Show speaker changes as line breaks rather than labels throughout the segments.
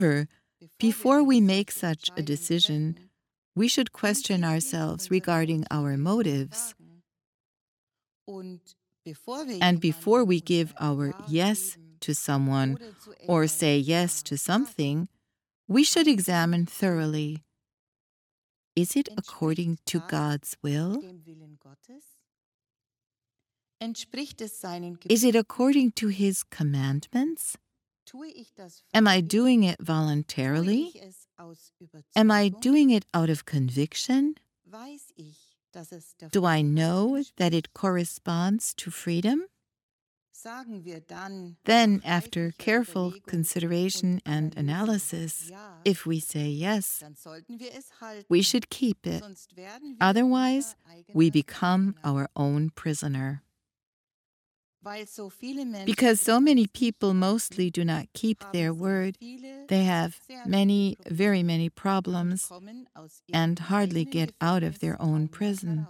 However, before we make such a decision, we should question ourselves regarding our motives. And before we give our yes to someone or say yes to something, we should examine thoroughly, is it according to God's will? Is it according to His commandments? Am I doing it voluntarily? Am I doing it out of conviction? Do I know that it corresponds to freedom? Then, after careful consideration and analysis, if we say yes, we should keep it. Otherwise, we become our own prisoner. Because so many people mostly do not keep their word, they have very many problems and hardly get out of their own prison.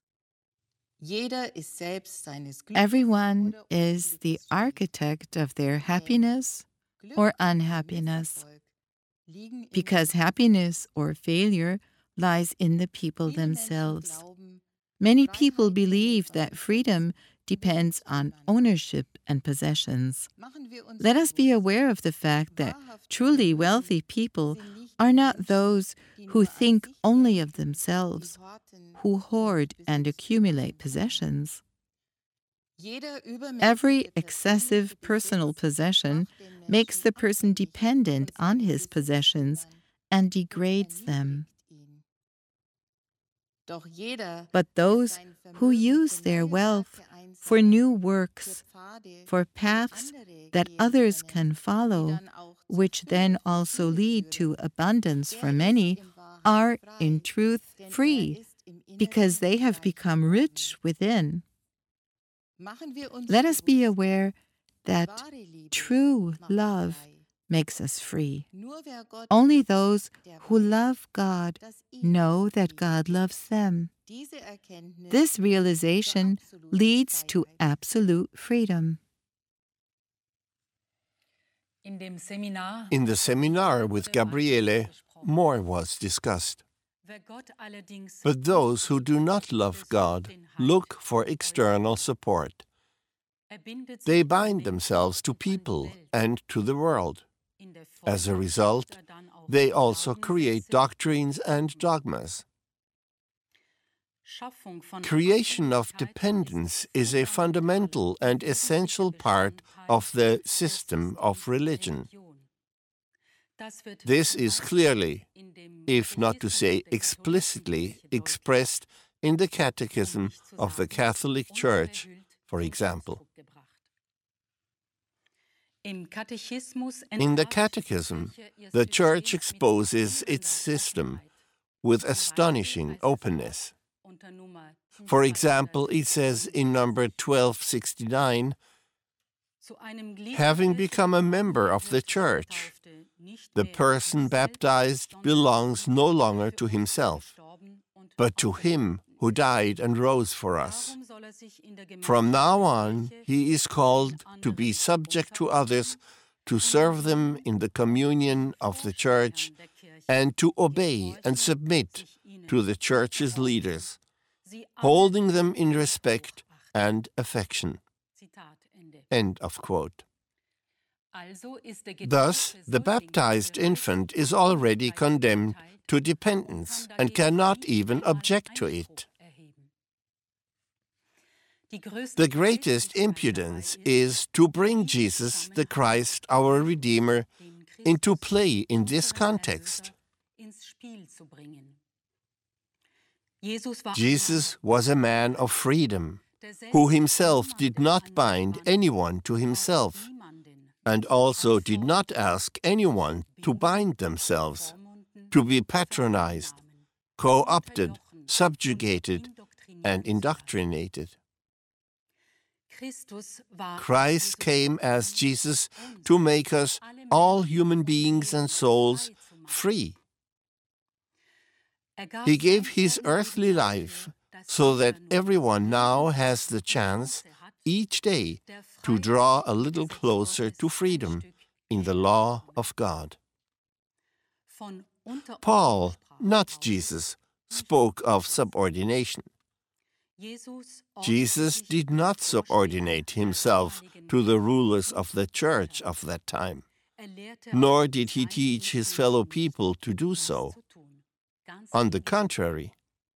Everyone is the architect of their happiness or unhappiness, because happiness or failure lies in the people themselves. Many people believe that freedom depends on ownership and possessions. Let us be aware of the fact that truly wealthy people are not those who think only of themselves, who hoard and accumulate possessions. Every excessive personal possession makes the person dependent on his possessions and degrades them. But those who use their wealth for new works, for paths that others can follow, which then also lead to abundance for many, are in truth free, because they have become rich within. Let us be aware that true love makes us free. Only those who love God know that God loves them. This realization leads to absolute freedom.
In the seminar with Gabriele, more was discussed. But those who do not love God look for external support. They bind themselves to people and to the world. As a result, they also create doctrines and dogmas. Creation of dependence is a fundamental and essential part of the system of religion. This is clearly, if not to say explicitly, expressed in the Catechism of the Catholic Church, for example. In the Catechism, the Church exposes its system with astonishing openness. For example, it says in number 1269, having become a member of the Church, the person baptized belongs no longer to himself, but to Him who died and rose for us. From now on, he is called to be subject to others, to serve them in the communion of the Church, and to obey and submit to the Church's leaders, holding them in respect and affection. End of quote. Thus, the baptized infant is already condemned to dependence and cannot even object to it. The greatest impudence is to bring Jesus, the Christ, our Redeemer, into play in this context. Jesus was a man of freedom, who himself did not bind anyone to himself, and also did not ask anyone to bind themselves, to be patronized, co-opted, subjugated, and indoctrinated. Christ came as Jesus to make us, all human beings and souls, free. He gave His earthly life so that everyone now has the chance, each day, to draw a little closer to freedom in the law of God. Paul, not Jesus, spoke of subordination. Jesus did not subordinate himself to the rulers of the church of that time, nor did he teach his fellow people to do so. On the contrary,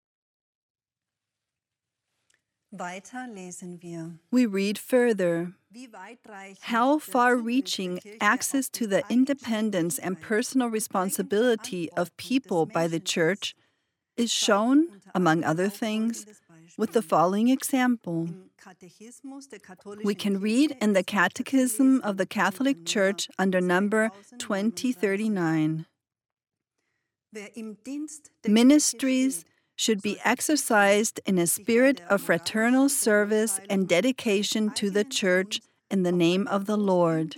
we read further. How far-reaching access to the independence and personal responsibility of people by the Church is shown, among other things, with the following example. We can read in the Catechism of the Catholic Church under number 2039. Ministries should be exercised in a spirit of fraternal service and dedication to the Church in the name of the Lord.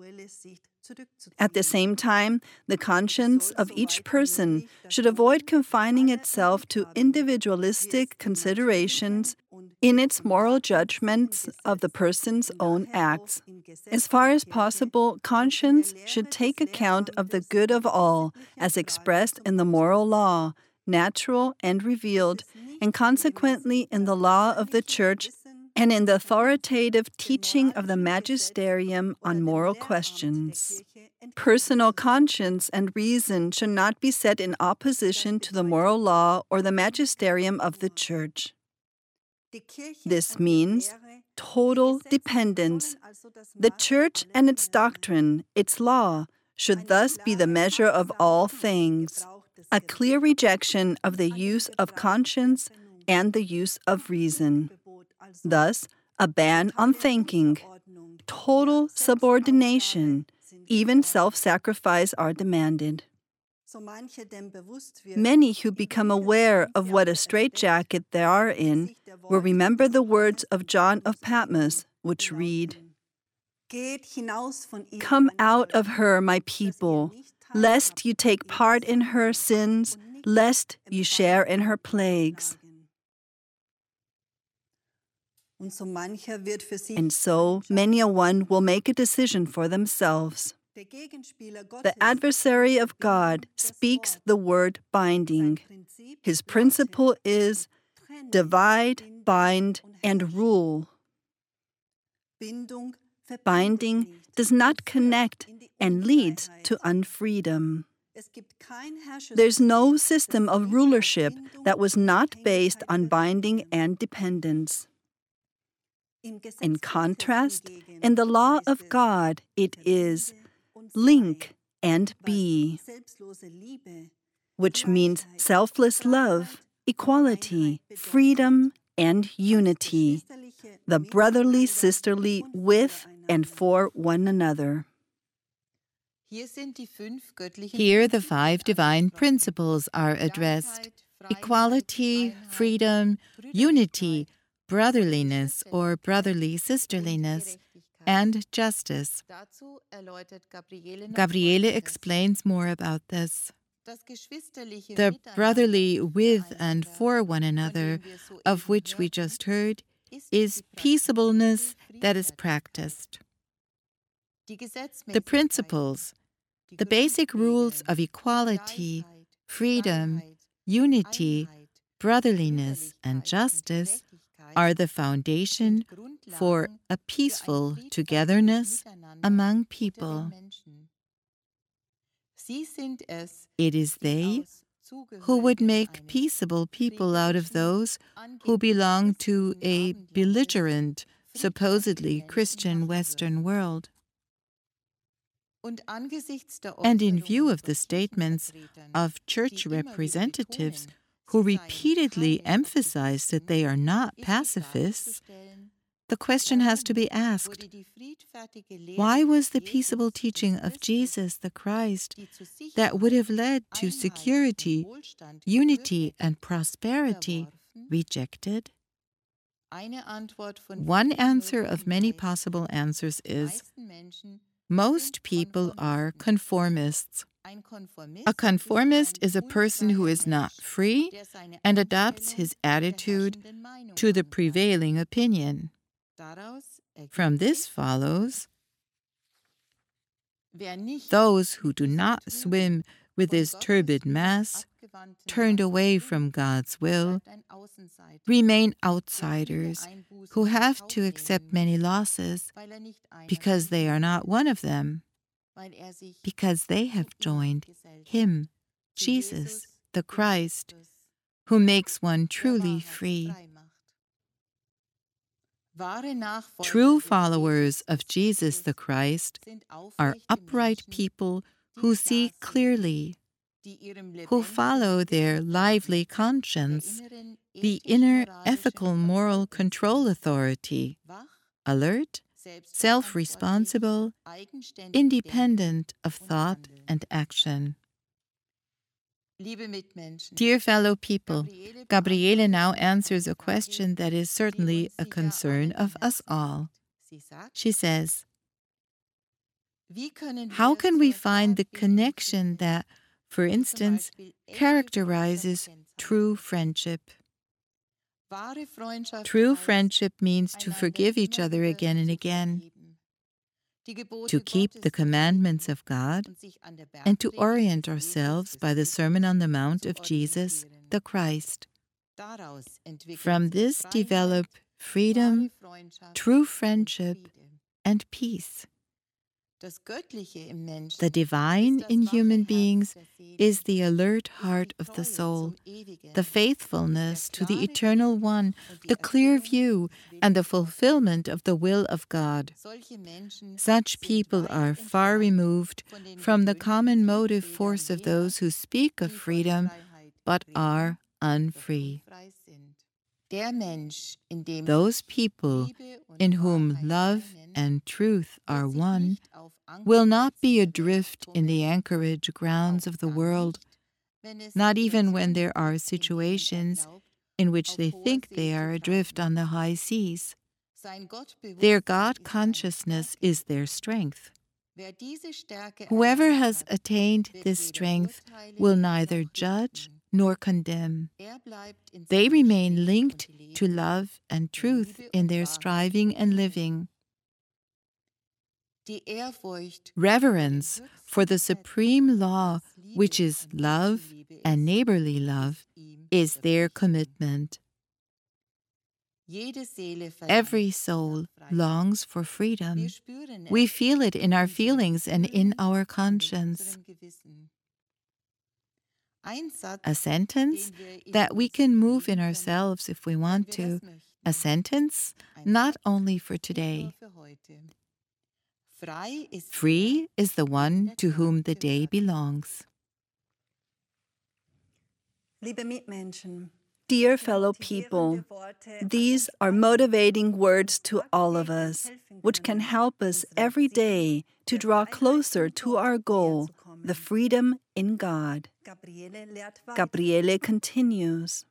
At the same time, the conscience of each person should avoid confining itself to individualistic considerations in its moral judgments of the person's own acts. As far as possible, conscience should take account of the good of all, as expressed in the moral law, natural and revealed, and consequently in the law of the Church and in the authoritative teaching of the magisterium on moral questions. Personal conscience and reason should not be set in opposition to the moral law or the magisterium of the Church. This means total dependence. The Church and its doctrine, its law, should thus be the measure of all things. A clear rejection of the use of conscience and the use of reason. Thus, a ban on thinking, total subordination, even self-sacrifice are demanded. Many who become aware of what a straitjacket they are in will remember the words of John of Patmos, which read, "Come out of her, my people, lest you take part in her sins, lest you share in her plagues." And so many a one will make a decision for themselves. The adversary of God speaks the word binding. His principle is divide, bind, and rule. Binding does not connect and leads to unfreedom. There's no system of rulership that was not based on binding and dependence. In contrast, in the law of God, it is link and be, which means selfless love, equality, freedom, and unity, the brotherly, sisterly with and for one another.
Here the 5 divine principles are addressed: equality, freedom, unity, brotherliness or brotherly sisterliness, and justice. Gabriele explains more about this. The brotherly with and for one another, of which we just heard, is peaceableness that is practiced. The principles, the basic rules of equality, freedom, unity, brotherliness, and justice are the foundation for a peaceful togetherness among people. It is they who would make peaceable people out of those who belong to a belligerent, supposedly Christian Western world. And in view of the statements of church representatives who repeatedly emphasize that they are not pacifists, the question has to be asked, why was the peaceable teaching of Jesus the Christ that would have led to security, unity, and prosperity rejected? One answer of many possible answers is, most people are conformists. A conformist is a person who is not free and adopts his attitude to the prevailing opinion. From this follows, those who do not swim with his turbid mass, turned away from God's will, remain outsiders who have to accept many losses because they are not one of them, because they have joined Him, Jesus, the Christ, who makes one truly free. True followers of Jesus the Christ are upright people who see clearly, who follow their lively conscience, the inner ethical moral control authority, alert, self-responsible, independent of thought and action. Dear fellow people, Gabriele now answers a question that is certainly a concern of us all. She says, how can we find the connection that, for instance, characterizes true friendship? True friendship means to forgive each other again and again, to keep the commandments of God, and to orient ourselves by the Sermon on the Mount of Jesus, the Christ. From this develop freedom, true friendship, and peace. The divine in human beings is the alert heart of the soul, the faithfulness to the Eternal One, the clear view, and the fulfillment of the will of God. Such people are far removed from the common motive force of those who speak of freedom, but are unfree. Those people in whom love and truth are one will not be adrift in the anchorage grounds of the world, not even when there are situations in which they think they are adrift on the high seas. Their God consciousness is their strength. Whoever has attained this strength will neither judge nor condemn. They remain linked to love and truth in their striving and living. Reverence for the supreme law, which is love and neighborly love, is their commitment. Every soul longs for freedom. We feel it in our feelings and in our conscience. A sentence that we can move in ourselves if we want to. A sentence not only for today. Free is the one to whom the day belongs.
Dear fellow people, these are motivating words to all of us, which can help us every day to draw closer to our goal, the freedom in God. Gabriele continues.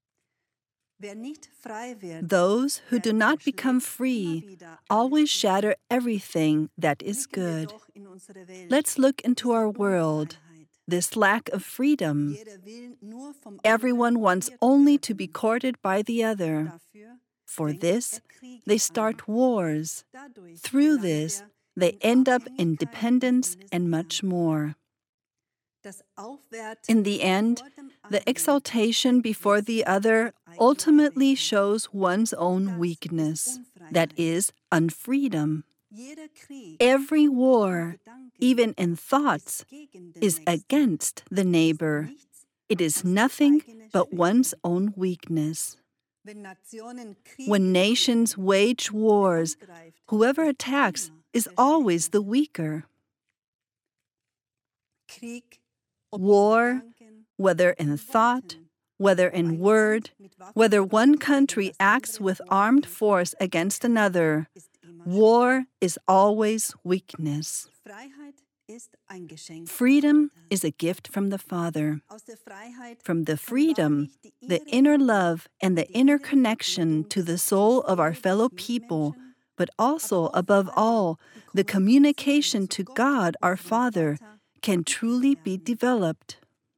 Those who do not become free always shatter everything that is good. Let's look into our world, this lack of freedom. Everyone wants only to be courted by the other. For this, they start wars. Through this, they end up in dependence and much more. In the end, the exaltation before the other ultimately shows one's own weakness, that is, unfreedom. Every war, even in thoughts, is against the neighbor. It is nothing but one's own weakness. When nations wage wars, whoever attacks is always the weaker. War, whether in thought, whether in word, whether one country acts with armed force against another, war is always weakness. Freedom is a gift from the Father. From the freedom, the inner love and the inner connection to the soul of our fellow people, but also, above all, the communication to God, our Father, can truly be developed.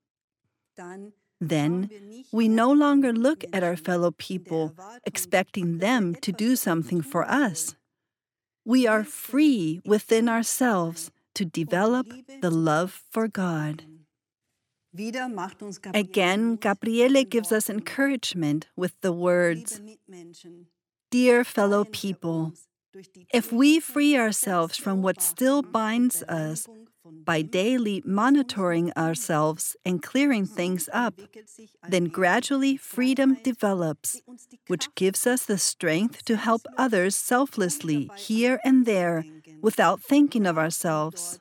Then, we no longer look at our fellow people expecting them to do something for us. We are free within ourselves to develop the love for God. Again, Gabriele gives us encouragement with the words, "Dear fellow people, if we free ourselves from what still binds us by daily monitoring ourselves and clearing things up, then gradually freedom develops, which gives us the strength to help others selflessly here and there without thinking of ourselves."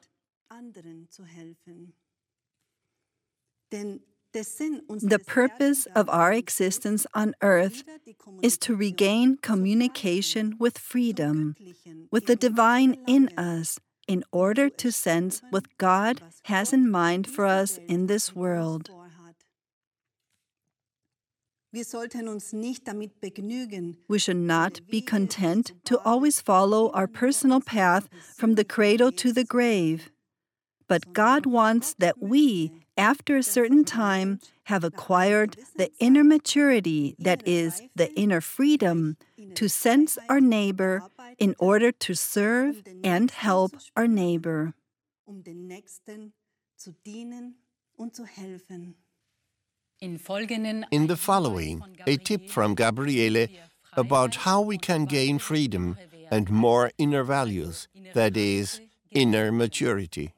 The purpose of our existence on earth is to regain communication with freedom, with the divine in us, in order to sense what God has in mind for us in this world. We should not be content to always follow our personal path from the cradle to the grave, but God wants that we, after a certain time, have acquired the inner maturity, that is, the inner freedom, to sense our neighbor in order to serve and help our neighbor.
In the following, a tip from Gabriele about how we can gain freedom and more inner values, that is, inner maturity.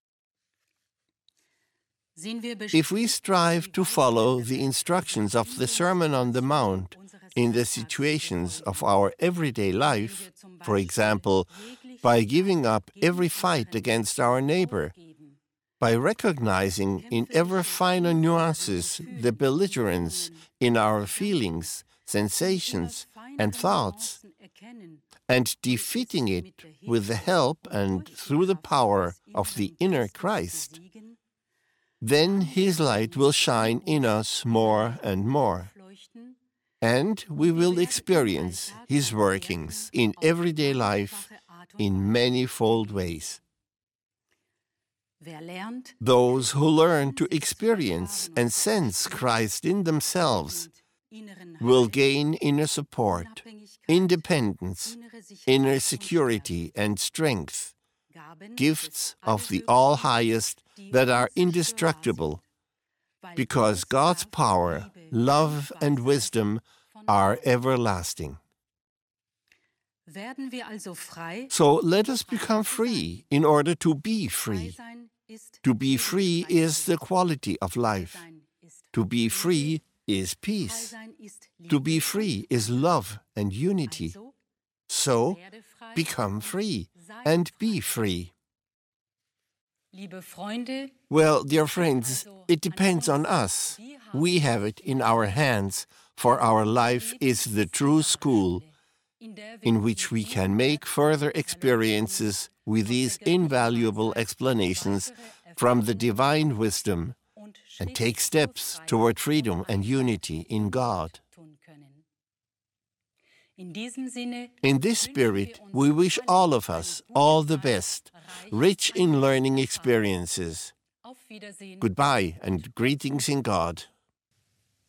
If we strive to follow the instructions of the Sermon on the Mount in the situations of our everyday life, for example, by giving up every fight against our neighbor, by recognizing in ever finer nuances the belligerence in our feelings, sensations, and thoughts, and defeating it with the help and through the power of the inner Christ, then His light will shine in us more and more, and we will experience His workings in everyday life in manifold ways. Those who learn to experience and sense Christ in themselves will gain inner support, independence, inner security and strength, gifts of the all-highest that are indestructible, because God's power, love, and wisdom are everlasting. So let us become free in order to be free. To be free is the quality of life. To be free is peace. To be free is love and unity. So become free and be free. Well, dear friends, it depends on us. We have it in our hands, for our life is the true school in which we can make further experiences with these invaluable explanations from the divine wisdom and take steps toward freedom and unity in God. In this spirit, we wish all of us all the best, rich in learning experiences. Goodbye and greetings in God.